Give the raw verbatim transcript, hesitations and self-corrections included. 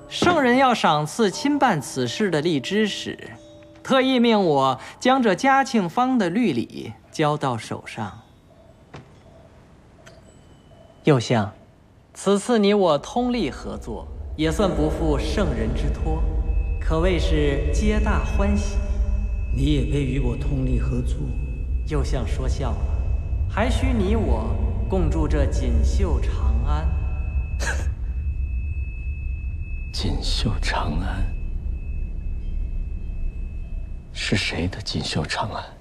圣人要赏赐亲办此事的荔枝使，特意命我将这嘉庆坊的律礼交到手上。右相，此次你我通力合作，也算不负圣人之托，可谓是皆大欢喜。 你也配与我通力合作？ 右相说笑了，还需你我共筑这锦绣长安。 锦绣长安是谁的锦绣长安？